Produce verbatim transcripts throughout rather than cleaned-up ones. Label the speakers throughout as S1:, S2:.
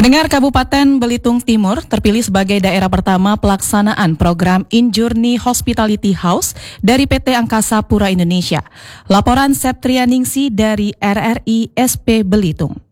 S1: Pendengar, Kabupaten Belitung Timur terpilih sebagai daerah pertama pelaksanaan program In Journey Hospitality House dari P T Angkasa Pura Indonesia. Laporan Septrianingsi dari R R I S P Belitung.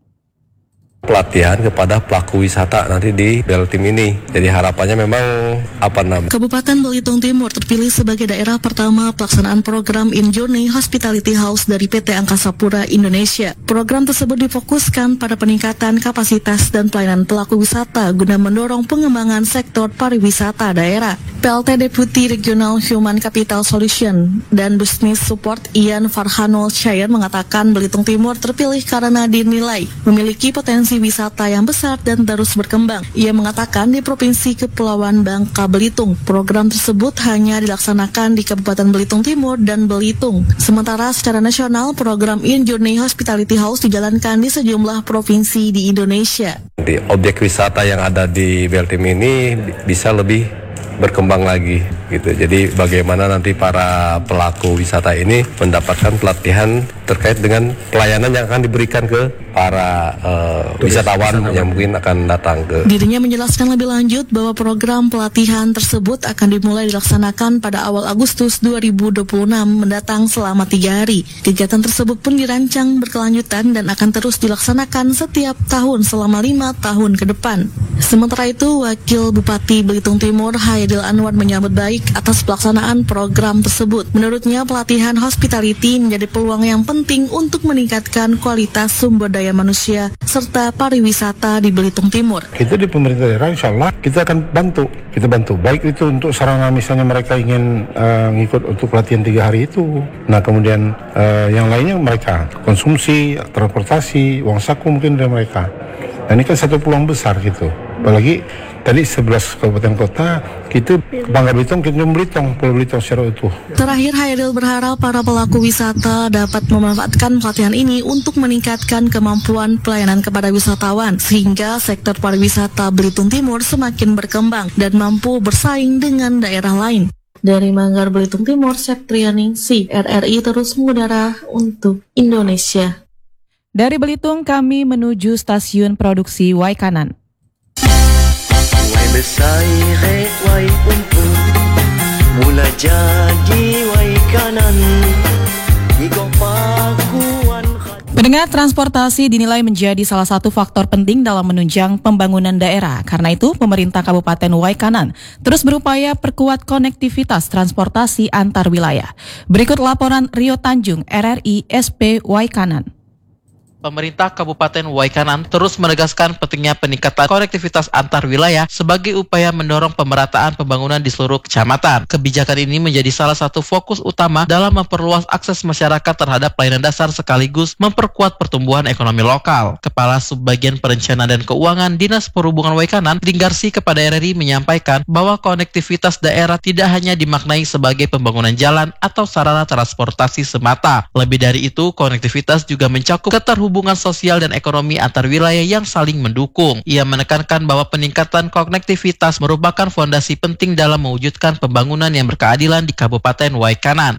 S2: Pelatihan kepada pelaku wisata nanti di Beltim ini. Jadi harapannya memang apa namanya?
S3: Kabupaten Belitung Timur terpilih sebagai daerah pertama pelaksanaan program In Journey Hospitality House dari P T Angkasa Pura Indonesia. Program tersebut difokuskan pada peningkatan kapasitas dan pelayanan pelaku wisata guna mendorong pengembangan sektor pariwisata daerah. P L T Deputi Regional Human Capital Solution dan Business Support Ian Farhanul Syahir mengatakan Belitung Timur terpilih karena dinilai memiliki potensi wisata yang besar dan terus berkembang. Ia mengatakan di Provinsi Kepulauan Bangka Belitung, program tersebut hanya dilaksanakan di Kabupaten Belitung Timur dan Belitung. Sementara secara nasional, program In Journey Hospitality House dijalankan di sejumlah provinsi di Indonesia.
S2: Di objek wisata yang ada di Beltim ini bisa lebih berkembang lagi gitu. Jadi bagaimana nanti para pelaku wisata ini mendapatkan pelatihan terkait dengan pelayanan yang akan diberikan ke para uh, wisatawan, wisatawan yang mungkin akan datang ke.
S3: Dirinya menjelaskan lebih lanjut bahwa program pelatihan tersebut akan dimulai dilaksanakan pada awal Agustus dua ribu dua puluh enam mendatang selama tiga hari. Kegiatan tersebut pun dirancang berkelanjutan dan akan terus dilaksanakan setiap tahun selama lima tahun ke depan. Sementara itu, Wakil Bupati Belitung Timur Haidil Anwar menyambut baik atas pelaksanaan program tersebut. Menurutnya, pelatihan hospitality menjadi peluang yang penting untuk meningkatkan kualitas sumber daya manusia serta pariwisata di Belitung Timur.
S4: Kita di pemerintah daerah, insya Allah kita akan bantu. Kita bantu, baik itu untuk sarana misalnya mereka ingin uh, ngikut untuk pelatihan tiga hari itu. Nah kemudian uh, yang lainnya mereka konsumsi, transportasi, uang saku mungkin dari mereka. Nah ini kan satu peluang besar gitu. Apalagi tadi sebelas kabupaten kota, kita Bangka Belitung, kita Belitung, Pulau Belitung secara utuh.
S3: Terakhir, Hairil berharap para pelaku wisata dapat memanfaatkan pelatihan ini untuk meningkatkan kemampuan pelayanan kepada wisatawan, sehingga sektor pariwisata Belitung Timur semakin berkembang dan mampu bersaing dengan daerah lain. Dari Manggar Belitung Timur, Septrianingsi, R R I terus mengudara untuk Indonesia.
S1: Dari Belitung, kami menuju stasiun produksi Waikanan.
S5: Besai wai untung mula jadi wai kanan igong pakuan.
S1: Pendengar, transportasi dinilai menjadi salah satu faktor penting dalam menunjang pembangunan daerah. Karena itu, pemerintah Kabupaten Waikanan terus berupaya perkuat konektivitas transportasi antar wilayah. Berikut laporan Rio Tanjung, R R I S P Waikanan.
S6: Pemerintah Kabupaten Waikanan terus menegaskan pentingnya peningkatan konektivitas antar wilayah sebagai upaya mendorong pemerataan pembangunan di seluruh kecamatan. Kebijakan ini menjadi salah satu fokus utama dalam memperluas akses masyarakat terhadap pelayanan dasar sekaligus memperkuat pertumbuhan ekonomi lokal. Kepala Subbagian Perencanaan dan Keuangan Dinas Perhubungan Waikanan, Dinggarsi kepada R R I menyampaikan bahwa konektivitas daerah tidak hanya dimaknai sebagai pembangunan jalan atau sarana transportasi semata. Lebih dari itu, konektivitas juga mencakup keterhubungan hubungan sosial dan ekonomi antar wilayah yang saling mendukung. Ia menekankan bahwa peningkatan konektivitas merupakan fondasi penting dalam mewujudkan pembangunan yang berkeadilan di Kabupaten Waikanan.